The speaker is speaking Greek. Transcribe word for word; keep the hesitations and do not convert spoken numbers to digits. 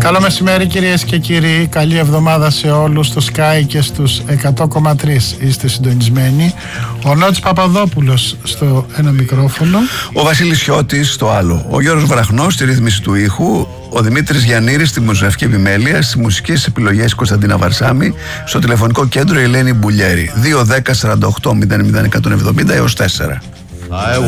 Καλό μεσημέρι κυρίες και κύριοι, καλή εβδομάδα σε όλους στο Sky και στους εκατό κόμμα τρία. Είστε συντονισμένοι. Ο Νότης Παπαδόπουλος στο ένα μικρόφωνο, ο Βασίλης Χιώτης στο άλλο, ο Γιώργος Βραχνός στη ρύθμιση του ήχου, ο Δημήτρης Γιαννήρης στη μουσική επιμέλεια, στις μουσικές επιλογές Κωνσταντίνα Βαρσάμη, στο τηλεφωνικό κέντρο η Ελένη Μπουλιέρη. Δύο δέκα σαράντα οκτώ μηδέν μηδέν εκατόν εβδομήντα έως τέσσερα.